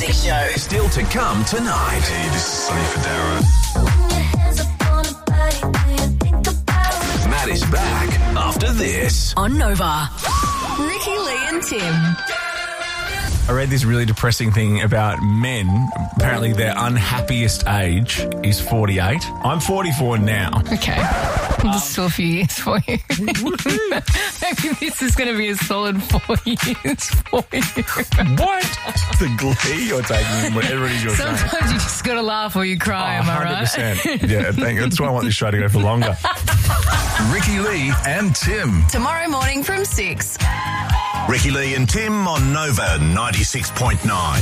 Music Show. Still to come tonight. Hey, this is Sonny Fodera. Matt is back after this. On Nova. Ricky, Lee and Tim. I read this really depressing thing about men. Apparently their unhappiest age is 48. I'm 44 now. Okay. There's still a few years for you. Maybe this is going to be a solid 4 years for you. What? The glee you're taking, whatever it is you're saying. Sometimes you just got to laugh or you cry, am I right? 100%. Yeah, that's why I want this show to go for longer. Ricky Lee and Tim. Tomorrow morning from 6. Ricky Lee and Tim on Nova 96.9.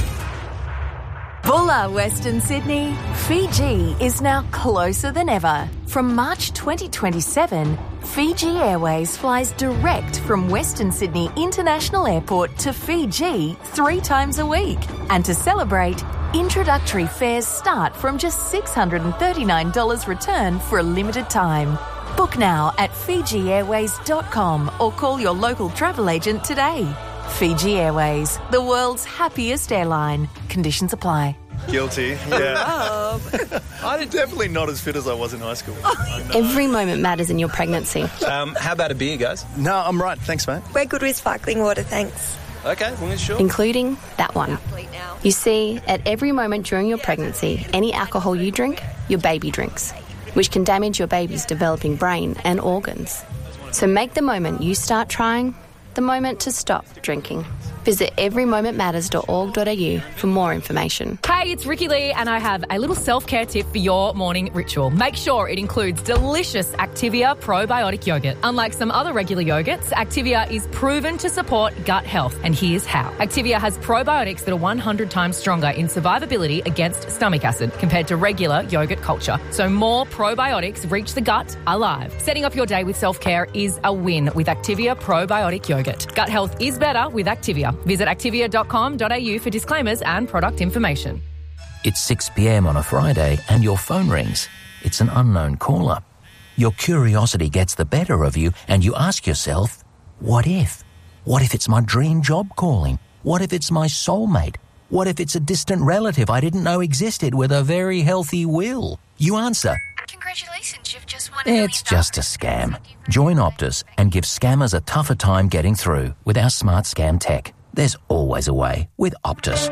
Bulla, Western Sydney. Fiji is now closer than ever. From March 2027, Fiji Airways flies direct from Western Sydney International Airport to Fiji 3 times a week. And to celebrate, introductory fares start from just $639 return for a limited time. Book now at FijiAirways.com or call your local travel agent today. Fiji Airways, the world's happiest airline. Conditions apply. Guilty, yeah. I'm definitely not as fit as I was in high school. Every moment matters in your pregnancy. How about a beer, guys? No, I'm right. Thanks, mate. We're good with sparkling water, thanks. Okay, well, sure. Including that one. You see, at every moment during your pregnancy, any alcohol you drink, your baby drinks, which can damage your baby's developing brain and organs. So make the moment you start trying the moment to stop drinking. Visit everymomentmatters.org.au for more information. Hey, it's Ricky Lee and I have a little self-care tip for your morning ritual. Make sure it includes delicious Activia probiotic yogurt. Unlike some other regular yogurts, Activia is proven to support gut health. And here's how. Activia has probiotics that are 100 times stronger in survivability against stomach acid compared to regular yogurt culture. So more probiotics reach the gut alive. Setting up your day with self-care is a win with Activia probiotic yogurt. Gut health is better with Activia. Visit activia.com.au for disclaimers and product information. It's 6 p.m. on a Friday and your phone rings. It's an unknown caller. Your curiosity gets the better of you and you ask yourself, what if? What if it's my dream job calling? What if it's my soulmate? What if it's a distant relative I didn't know existed with a very healthy will? You answer, Congratulations, you've just won it's just a scam. Join Optus and give scammers a tougher time getting through with our smart scam tech. There's always a way with Optus.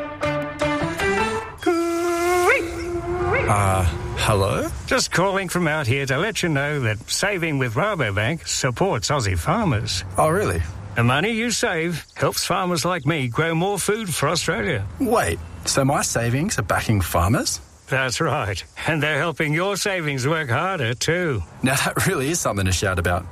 Hello? Just calling from out here to let you know that saving with Rabobank supports Aussie farmers. Oh, really? The money you save helps farmers like me grow more food for Australia. Wait, so my savings are backing farmers? That's right. And they're helping your savings work harder too. Now that really is something to shout about.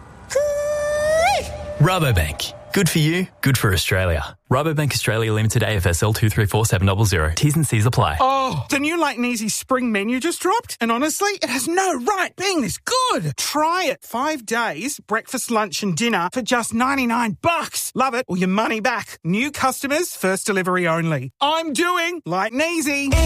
Rabobank. Good for you, good for Australia. Rabobank Australia Limited AFSL 234700. T's and C's apply. Oh, the new Light and Easy spring menu just dropped, and honestly, it has no right being this good. Try it. 5 days, breakfast, lunch and dinner for just $99. Love it or your money back. New customers, first delivery only. I'm doing Light and Easy.